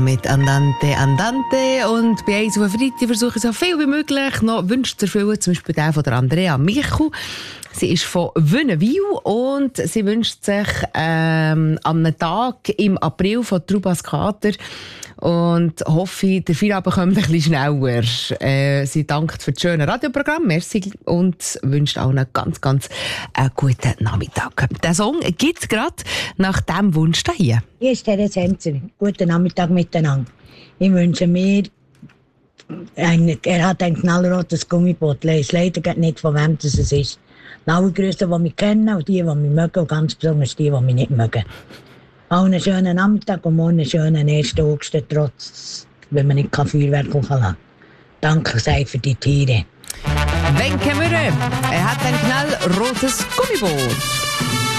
mit Andante, Andante. Und bei uns auf Freitag versuche ich so viel wie möglich noch Wünsche zu erfüllen. Zum Beispiel der von der Andrea Michu. Sie ist von Wünnewil und sie wünscht sich an einem Tag im April von Trubas Kater und hoffe, der Feierabend kommt ein bisschen schneller. Sie dankt für das schöne Radioprogramm, merci, und wünscht auch einen ganz, ganz guten Nachmittag. Der Song gibt es gerade nach diesem Wunsch hier. Hier ist Herr Senzer. Guten Nachmittag miteinander. Ich wünsche mir, er hat ein knallrotes Gummiboot. Ich weiß leider nicht, von wem das ist. Alle Grüße, die mich kennen, und die mich mögen, und ganz besonders die mich nicht mögen. Allen einen schönen Nachmittag und morgen einen schönen 1. August, trotz, wenn man nicht Feuerwerk lassen kann. Danke sehr für die Tiere. Wenke Mürre, er hat ein knallrotes Gummiboot.